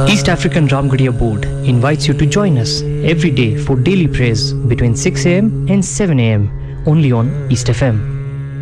East African Ramgarhia Board invites you to join us every day for daily prayers between 6 a.m. and 7 a.m. only on East FM.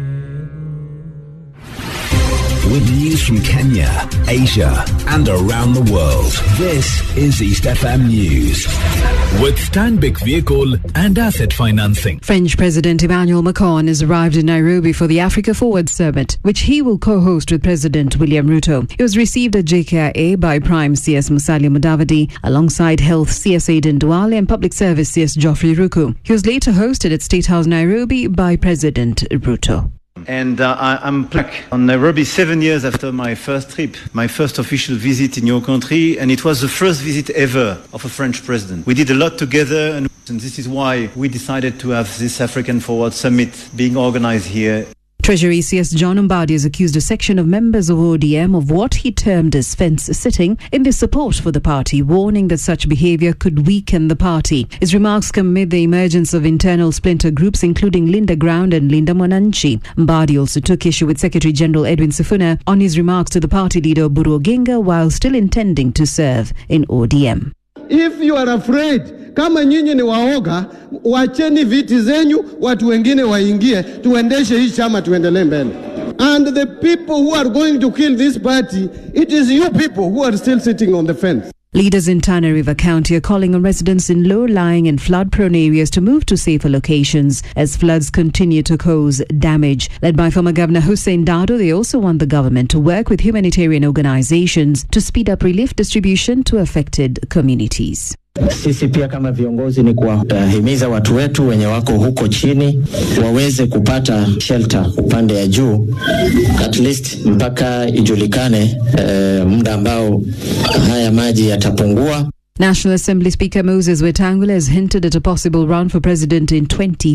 With news from Kenya, Asia, and around the world. This is East FM News. With Stanbic Vehicle and Asset Financing. French President Emmanuel Macron has arrived in Nairobi for the Africa Forward Summit, which he will co-host with President William Ruto. He was received at JKIA by Prime CS Musalia Mudavadi, alongside Health CS Aden Duale and Public Service CS Geoffrey Ruku. He was later hosted at State House Nairobi by President Ruto. And I'm back on Nairobi 7 years after my first trip, my first official visit in your country, and it was the first visit ever of a French president. We did a lot together, and this is why we decided to have this African Forward Summit being organized here. Treasury CS John Mbadi has accused a section of members of ODM of what he termed as fence-sitting in their support for the party, warning that such behaviour could weaken the party. His remarks come amid the emergence of internal splinter groups including Linda Ground and Linda Mwananchi. Mbadi also took issue with Secretary General Edwin Sifuna on his remarks to the party leader Oburu Oginga while still intending to serve in ODM. If you are afraid, kama nyinyi ni waoga, wacheni viti zenyu, watu wengine waingie, tuendeshe hii chama tuendelee mbele. And the people who are going to kill this party, it is you people who are still sitting on the fence. Leaders in Tana River County are calling on residents in low-lying and flood-prone areas to move to safer locations as floods continue to cause damage. Led by former Governor Hussein Dado, they also want the government to work with humanitarian organizations to speed up relief distribution to affected communities. Sisi pia kama viongozi ni kuwahimiza watu wetu wenye wako huko chini waweze kupata shelter upande ya juu at least mpaka ijulikane muda ambao haya maji yatapungua. National Assembly Speaker Moses Wetangula has hinted at a possible run for president in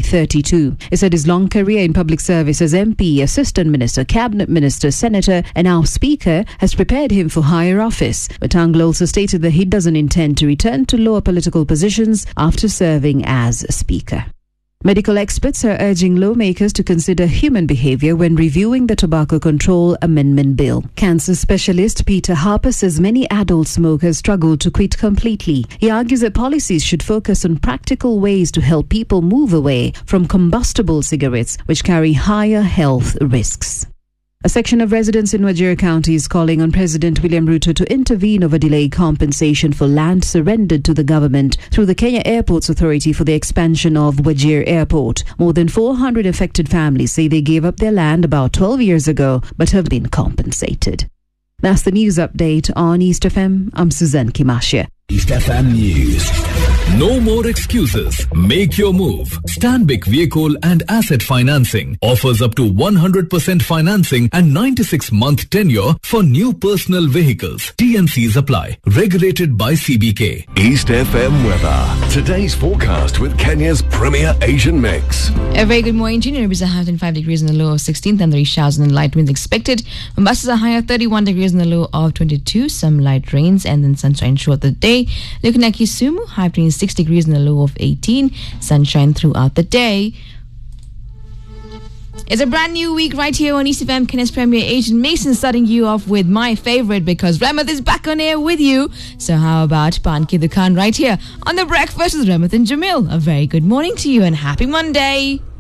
2032. He said his long career in public service as MP, Assistant Minister, Cabinet Minister, Senator and now Speaker has prepared him for higher office. Wetangula also stated that he doesn't intend to return to lower political positions after serving as Speaker. Medical experts are urging lawmakers to consider human behavior when reviewing the Tobacco Control Amendment Bill. Cancer specialist Peter Harper says many adult smokers struggle to quit completely. He argues that policies should focus on practical ways to help people move away from combustible cigarettes, which carry higher health risks. A section of residents in Wajir County is calling on President William Ruto to intervene over delayed compensation for land surrendered to the government through the Kenya Airports Authority for the expansion of Wajir Airport. More than 400 affected families say they gave up their land about 12 years ago but have been compensated. That's the news update on East FM. I'm Suzanne Kimashia. East FM News. No more excuses. Make your move. Stanbic Vehicle and Asset Financing offers up to 100% financing and 96-month tenure for new personal vehicles. TNCs apply. Regulated by CBK. East FM weather. Today's forecast with Kenya's premier Asian mix. A very good morning. Nairobi is a high of 5 degrees and a low of 16. Thundery showers and light winds expected. Mombasa is a high of 31 degrees and a low of 22. Some light rains and then sunshine throughout the day. Looking at Kisumu, high between 6 degrees and a low of 18. Sunshine throughout the day. It's a brand new week right here on East FM. Kenya's premier Asian Mason starting you off with my favorite because Ramath is back on air with you. So how about Pan Ki Dukaan right here on The Breakfast with Ramath and Jamil. A very good morning to you and happy Monday.